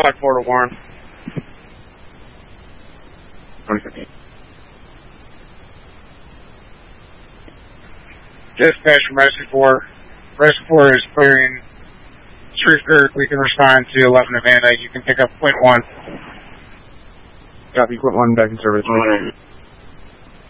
5-4 to Warren. 2015. Dispatch from Rescue 4. Rescue 4 is clearing Shrewsbury. We can respond to 11 Havana. You can pick up Quint 1. Copy, Quint 1, back in service.